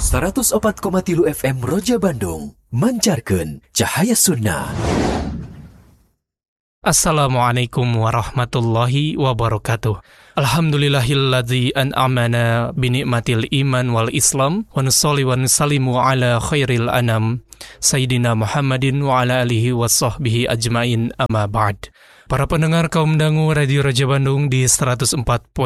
104,3 FM Roja Bandung mancarkeun cahaya sunnah. Assalamualaikum warahmatullahi wabarakatuh. Alhamdulillahilladzi an'amana binikmatil iman wal islam wa nusalli wa nusallimu ala khairil anam Sayyidina Muhammadin wa ala alihi wa sahbihi ajmain amma ba'd. Para pendengar kaum dangu Radio Raja Bandung di 104.3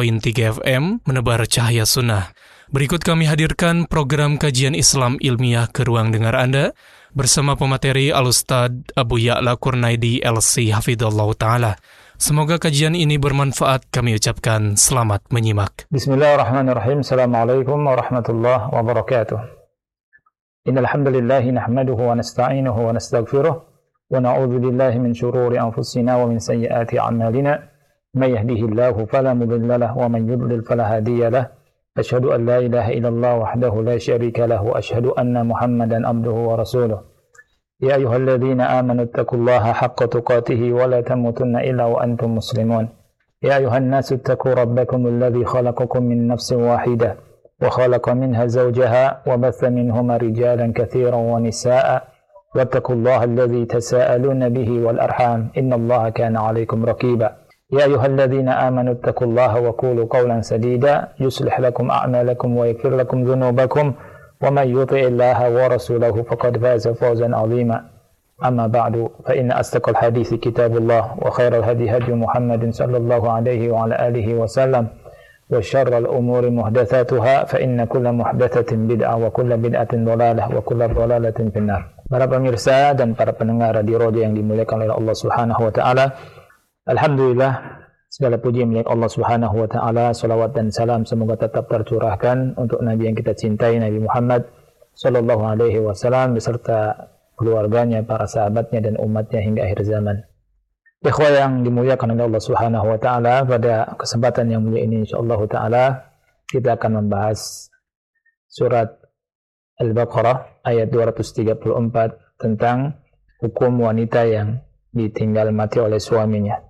FM menebar cahaya sunnah. Berikut kami hadirkan program kajian Islam ilmiah ke ruang dengar Anda bersama pemateri Al-Ustadz Abu Ya'la Kurnaidi LC Hafidhullah Ta'ala. Semoga kajian ini bermanfaat. Kami ucapkan selamat menyimak. Bismillahirrahmanirrahim. Assalamualaikum warahmatullahi wabarakatuh. Innal hamdalillah nahmaduhu wa nasta'inuhu wa nastaghfiruh wa na'udzu billahi min shururi anfusina wa min sayyiati a'malina. May yahdihillahu fala mudilla lahu wa man yudlil fala hadiya lahu. Asyhadu an la ilaha illallah wahdahu la syarika lahu wa asyhadu anna Muhammadan abduhu wa rasuluh. Ya ayyuhalladzina amanu taqullaha haqqa tuqatih wa la tamutunna illa wa antum muslimun. Ya ayyuhan nasu taqu rabbakum alladzi khalaqakum min nafsin wahidah wa khalaqa minha zawjaha wa batha minhuma rijalan katsiran wa nisaa'a wattaqullaha alladzi tasaaluna bihi wal arham innallaha kana 'alaykum raqiba. يا أيها الذين آمنوا اتقوا الله وقولوا قولا سديدا يصلح لكم أعمالكم ويغفر لكم ذنوبكم ومن يطع الله ورسوله فقد فاز فوزا عظيما أما بعد فإن أصدق الحديث كتاب الله وخير الهدي هدي محمد صلى الله عليه وعلى آله وسلم وشر الأمور محدثاتها فإن كل محدثة بدعة وكل بدعة ضلالة وكل ضلالة في النار. Para pemirsa dan para pendengar Radio Roja yang dimuliakan oleh Allah Subhanahu wa taala, alhamdulillah, segala puji milik Allah Subhanahu wa taala. Salawat dan salam semoga tetap tercurahkan untuk Nabi yang kita cintai, Nabi Muhammad sallallahu alaihi wasallam beserta keluarganya, para sahabatnya dan umatnya hingga akhir zaman. Ikhwah yang dimuliakan oleh Allah Subhanahu wa taala, pada kesempatan yang mulia ini insyaallah taala kita akan membahas surat Al-Baqarah ayat 234 tentang hukum wanita yang ditinggal mati oleh suaminya.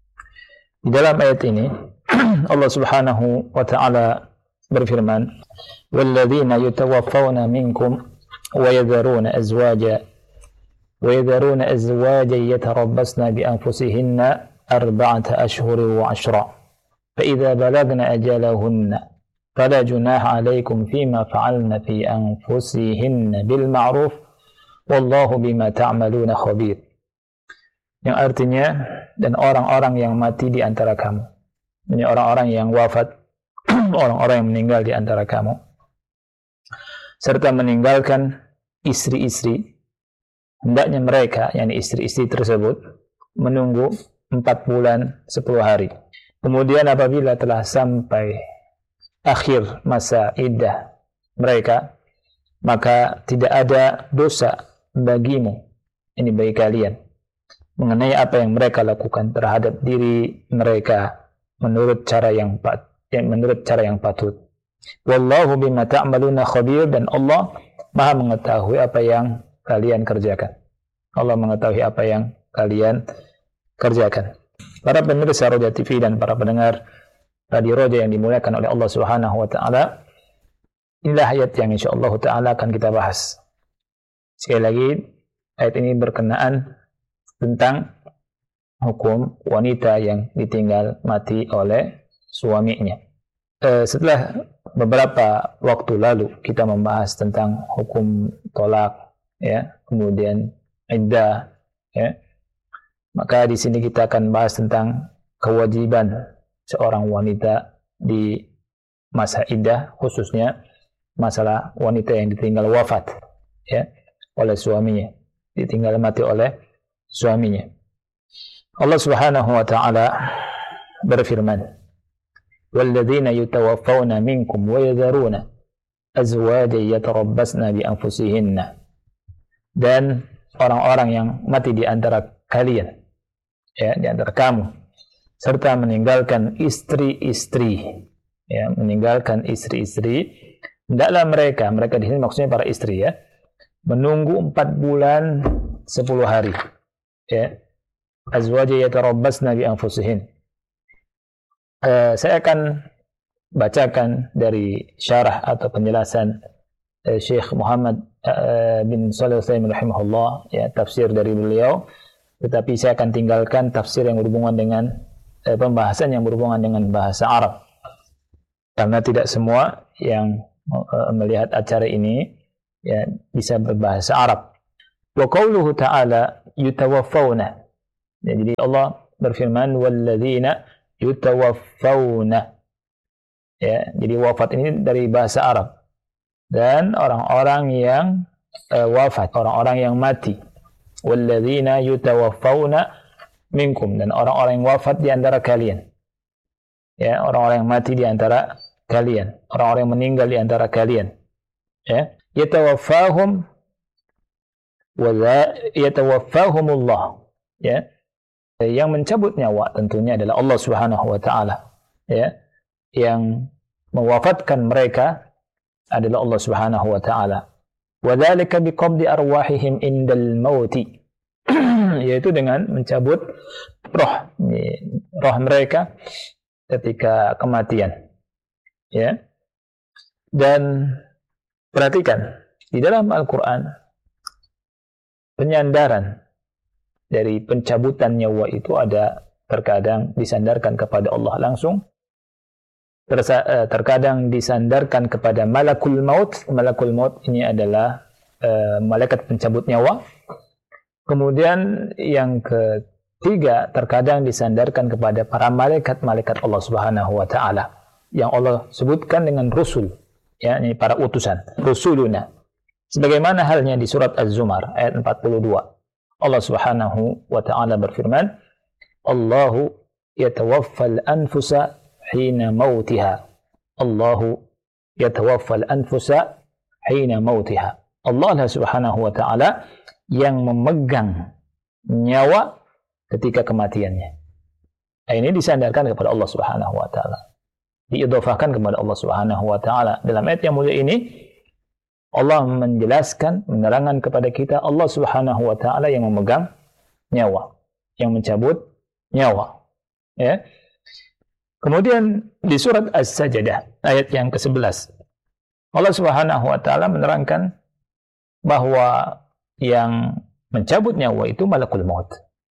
Di dalam ayat ini Allah Subhanahu wa taala berfirman, "Walladzina yatawaffawna minkum wa yadharuna azwaja yatarabbasna bi anfusihinna arba'ata ashhurin wa 'ashra. Fa idza balagna ajalahunna fala junaha 'alaykum fima fa'alna fi anfusihinna bil ma'ruf wallahu bima ta'maluna khabir." Yang artinya, dan orang-orang yang mati di antara kamu, ini orang-orang yang wafat, orang-orang yang meninggal di antara kamu, serta meninggalkan istri-istri, hendaknya mereka, yakni istri-istri tersebut, menunggu 4 bulan 10 hari. Kemudian apabila telah sampai akhir masa iddah mereka, maka tidak ada dosa bagimu, ini bagi kalian, mengenai apa yang mereka lakukan terhadap diri mereka menurut cara yang patut. Wallahu bima ta'maluna khabir, dan Allah Maha mengetahui apa yang kalian kerjakan. Allah mengetahui apa yang kalian kerjakan. Para pemirsa Roja TV dan para pendengar Radio Roja yang dimuliakan oleh Allah Subhanahu wa taala, inilah ayat yang insyaallah taala akan kita bahas. Sekali lagi, ayat ini berkenaan tentang hukum wanita yang ditinggal mati oleh suaminya. Setelah beberapa waktu lalu kita membahas tentang hukum tolak, ya, kemudian iddah, ya, maka di sini kita akan bahas tentang kewajiban seorang wanita di masa iddah, khususnya masalah wanita yang ditinggal wafat, ya, oleh suaminya, ditinggal mati oleh suaminya. Allah Subhanahu wa taala berfirman, "Walladzina yatawaffawna minkum wa yadharuna azwajan yatarabbasna bi anfusihinna." Dan orang-orang yang mati di antara kalian, ya, di antara kamu, serta meninggalkan istri-istri, ya, meninggalkan istri-istri, hendaklah mereka di sini maksudnya para istri, ya, menunggu 4 bulan 10 hari. Ya, azwaja yatarabbasna bi anfusihin. Saya akan bacakan dari syarah atau penjelasan Syekh Muhammad bin Shalih Al-Utsaimin rahimahullah, ya, tafsir dari beliau, tetapi saya akan tinggalkan tafsir yang berhubungan dengan pembahasan yang berhubungan dengan bahasa Arab, karena tidak semua yang melihat acara ini ya bisa berbahasa Arab. Wa qauluhu ta'ala yutawaffawna, ya, jadi Allah berfirman walladzina yutawaffawna, ya, jadi wafat ini dari bahasa Arab, dan orang-orang yang wafat, orang-orang yang mati. Walladzina yutawaffawna minkum, dan orang-orang yang wafat di antara kalian. Ya, orang-orang yang mati di antara kalian, orang-orang yang meninggal di antara kalian. Ya, yatawaffahum wa yatawaffahumullah. Ya. Yang mencabut nyawa tentunya adalah Allah Subhanahu wa taala. Ya. Yang mewafatkan mereka adalah Allah Subhanahu wa taala. Wa dzalika biqabdi arwahihim indal mauti. Yaitu dengan mencabut roh mereka ketika kematian. Ya. Dan perhatikan di dalam Al-Qur'an penyandaran dari pencabutan nyawa itu ada terkadang disandarkan kepada Allah langsung, terkadang disandarkan kepada malakul maut. Malakul maut ini adalah malaikat pencabut nyawa. Kemudian yang ketiga, terkadang disandarkan kepada para malaikat-malaikat Allah Subhanahu wa taala yang Allah sebutkan dengan rusul, ya, ini para utusan, rusuluna. Sebagaimana halnya di surat Az-Zumar ayat 42. Allah Subhanahu wa taala berfirman, Allahu yatawaffal anfusa hina mautiha. Allahu yatawaffal anfusa hina mautiha. Allah Subhanahu wa taala yang memegang nyawa ketika kematiannya. Nah, ini disandarkan kepada Allah Subhanahu wa taala. Diidhafahkan kepada Allah Subhanahu wa taala. Dalam ayat yang mulia ini Allah menjelaskan, menerangkan kepada kita Allah Subhanahu wa taala yang memegang nyawa, yang mencabut nyawa. Ya. Kemudian di surat As-Sajdah ayat yang ke-11 Allah Subhanahu wa taala menerangkan bahwa yang mencabut nyawa itu malakul maut.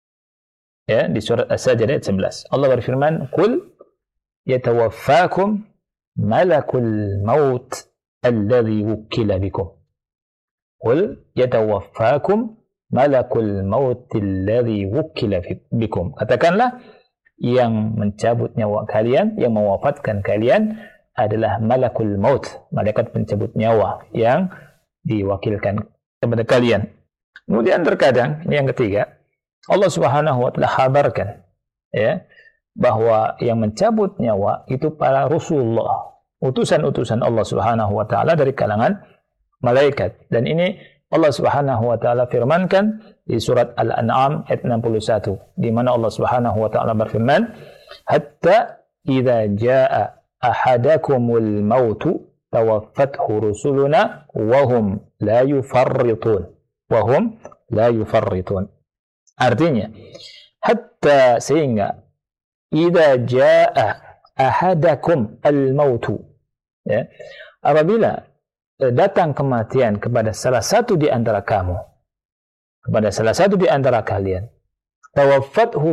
Ya, di surat As-Sajdah ayat 11 Allah berfirman, "Qul yatawaffakum malakul maut alladhi wukkila bikum." Qul yatawaffakum malakul maut alladhi wukkila bikum. Katakanlah, yang mencabut nyawa kalian, yang mewafatkan kalian adalah malakul maut, malaikat pencabut nyawa yang diwakilkan kepada kalian. Kemudian terkadang, ini yang ketiga, Allah Subhanahu wa taala khabarkan, ya, bahwa yang mencabut nyawa itu para Rasulullah, utusan-utusan Allah Subhanahu wa taala dari kalangan malaikat. Dan ini Allah Subhanahu wa taala firmankan di surat Al-An'am ayat 61, di mana Allah Subhanahu wa taala berfirman, "Hatta idza jaa ahadakumul mautu tawaffathu rusuluna wa hum la yufarritun." Wa hum la yufarritun. Artinya, hatta, sehingga, idza jaa ahadakum al-mautu, ya, apabila datang kematian kepada salah satu di antara kamu, kepada salah satu di antara kalian, tawaffathu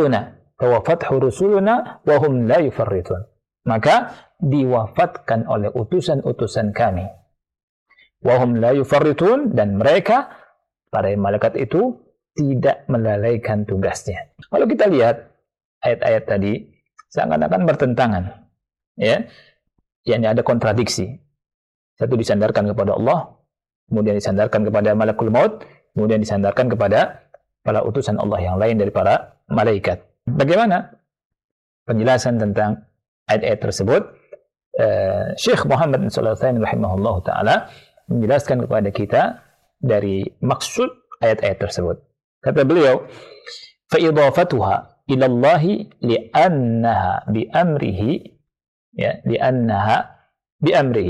rusuluna wa hum la yufarritun, maka diwafatkan oleh utusan-utusan kami, wa hum la yufarritun, dan mereka, para malaikat itu, tidak melalaikan tugasnya. Kalau kita lihat ayat-ayat tadi, seakan-akan bertentangan, ya, yakni ada kontradiksi. Satu disandarkan kepada Allah, kemudian disandarkan kepada malakul maut, kemudian disandarkan kepada para utusan Allah yang lain dari para malaikat. Bagaimana penjelasan tentang ayat-ayat tersebut? Syekh Muhammad bin Shalih Al-Utsaimin rahimahullah taala menjelaskan kepada kita dari maksud ayat-ayat tersebut. Kata beliau, فَإِضَافَتُهَا إِلَى اللَّهِ لِأَنَّهَا بِأَمْرِهِ, ya, لِأَنَّهَا بِأَمْرِهِ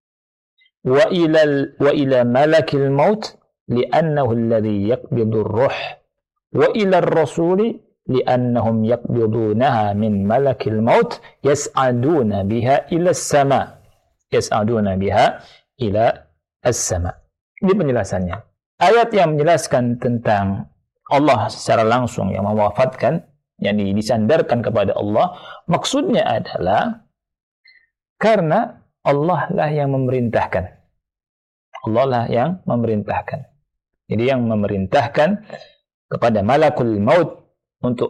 وَإِلَى مَلَكِ الْمَوْتِ لِأَنَّهُ الَّذِي يَقْبِضُ الرُّوحَ وَإِلَى الرَّسُولِ لِأَنَّهُمْ يَقْبِضُونَهَا مِنْ مَلَكِ الْمَوْتِ يَسْعَدُونَ بِهَا إِلَى السَّمَاءِ يَسْعَدُونَ بِهَا إِلَى as-sama. Ini penjelasannya. Ayat yang menjelaskan tentang Allah secara langsung yang mewafatkan, yang disandarkan kepada Allah, maksudnya adalah karena Allah lah yang memerintahkan. Allah lah yang memerintahkan. Jadi yang memerintahkan kepada malakul maut untuk